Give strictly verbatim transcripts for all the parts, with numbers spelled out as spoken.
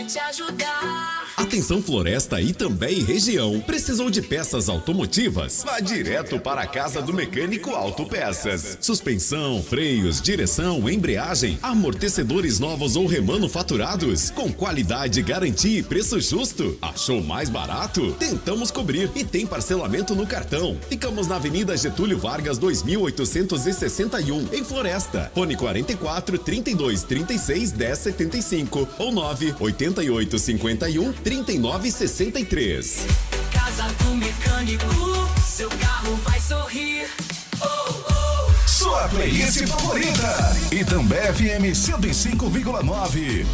te ajudar. Atenção Floresta e também região. Precisou de peças automotivas? Vá direto para a Casa do Mecânico Autopeças. Suspensão, freios, direção, embreagem, amortecedores novos ou remanufaturados, com qualidade, garantia e preço justo. Achou mais barato? Tentamos cobrir e tem parcelamento no cartão. Ficamos na Avenida Getúlio Vargas dois mil oitocentos e sessenta e um, em Floresta. Fone quarenta e quatro, trinta e dois, trinta e seis, dez, setenta e cinco ou nove oito oito, cinquenta e um, trinta e nove, sessenta e três. Casa do Mecânico, seu carro vai sorrir. Oh, oh. Sua playlist favorita. Itambé F M cento e cinco vírgula nove.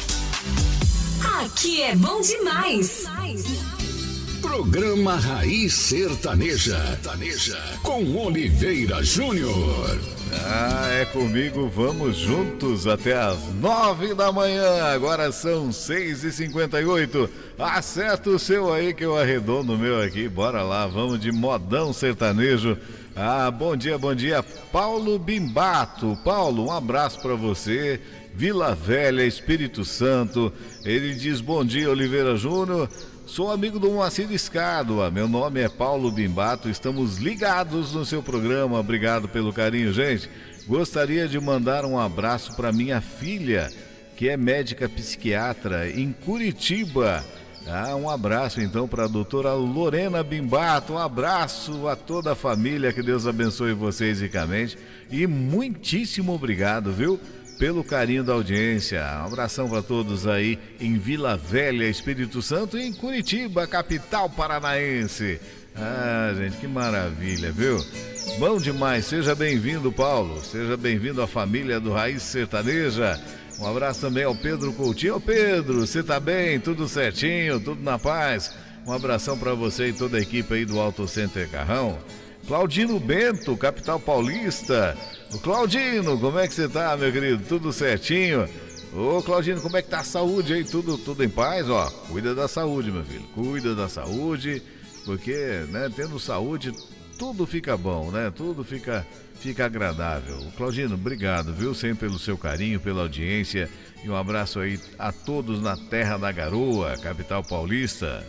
Aqui é bom demais. Programa Raiz Sertaneja. Sertaneja com Oliveira Júnior. Ah, é comigo, vamos juntos até as nove da manhã. Agora são seis e cinquenta e oito. Acerta o seu aí que eu arredondo o meu aqui. Bora lá, vamos de modão sertanejo. Ah, bom dia, bom dia, Paulo Bimbato. Paulo, um abraço pra você. Vila Velha, Espírito Santo. Ele diz: bom dia, Oliveira Júnior. Sou amigo do Moacir Escádua. Meu nome é Paulo Bimbato. Estamos ligados no seu programa. Obrigado pelo carinho, gente. Gostaria de mandar um abraço para minha filha, que é médica psiquiatra em Curitiba. Ah, um abraço então para a doutora Lorena Bimbato. Um abraço a toda a família. Que Deus abençoe vocês ricamente. E muitíssimo obrigado, viu? Pelo carinho da audiência. Um abração para todos aí em Vila Velha, Espírito Santo, e em Curitiba, capital paranaense. Ah, gente, que maravilha, viu? Bom demais. Seja bem-vindo, Paulo. Seja bem-vindo à família do Raiz Sertaneja. Um abraço também ao Pedro Coutinho. Ô Pedro, você tá bem? Tudo certinho? Tudo na paz? Um abração para você e toda a equipe aí do Auto Center Carrão. Claudino Bento, capital paulista. O Claudino, como é que você tá, meu querido? Tudo certinho? Ô Claudino, como é que tá a saúde aí? Tudo, tudo em paz? Ó, cuida da saúde, meu filho. Cuida da saúde, porque, né, tendo saúde, tudo fica bom, né? Tudo fica, fica agradável. O Claudino, obrigado, viu? Sempre pelo seu carinho, pela audiência. E um abraço aí a todos na Terra da Garoa, capital paulista.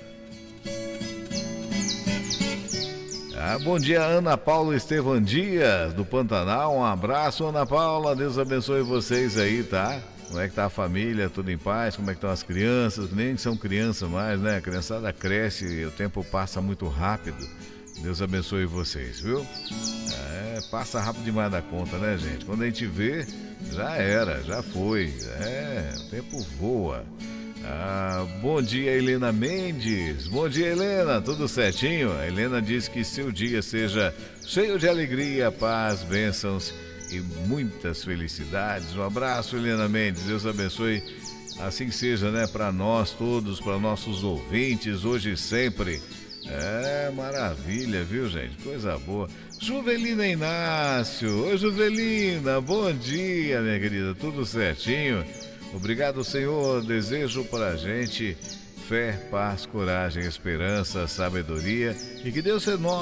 Ah, bom dia, Ana Paula Estevan Dias, do Pantanal. Um abraço, Ana Paula. Deus abençoe vocês aí, tá? Como é que tá a família? Tudo em paz? Como é que estão as crianças? Nem são crianças mais, né? A criançada cresce e o tempo passa muito rápido. Deus abençoe vocês, viu? É, passa rápido demais da conta, né, gente? Quando a gente vê, já era, já foi. É, o tempo voa. Ah, bom dia, Helena Mendes. Bom dia, Helena, tudo certinho? A Helena diz que seu dia seja cheio de alegria, paz, bênçãos e muitas felicidades. Um abraço, Helena Mendes, Deus abençoe. Assim seja, né, para nós todos, para nossos ouvintes, hoje e sempre. É, maravilha, viu, gente? Coisa boa. Juvelina Inácio. Oi, Juvelina, bom dia, minha querida, tudo certinho? Obrigado, Senhor. Desejo para a gente fé, paz, coragem, esperança, sabedoria e que Deus renove